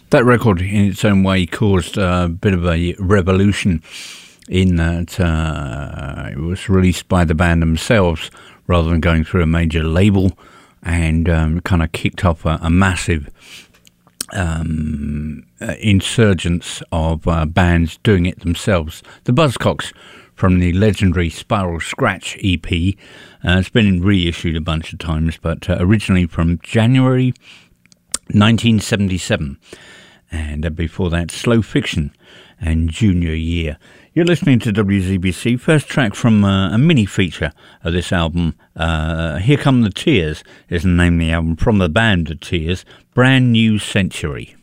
That record in its own way caused a bit of a revolution in that it was released by the band themselves rather than going through a major label, and kind of kicked off a massive insurgence of bands doing it themselves. The Buzzcocks from the legendary Spiral Scratch EP. It's been reissued a bunch of times, but originally from January 1977. And before that, Slow Fiction and Junior Year. You're listening to WZBC. First track from a mini feature of this album. Here Come the Tears is the name of the album, from the band The Tears. Brand New Century.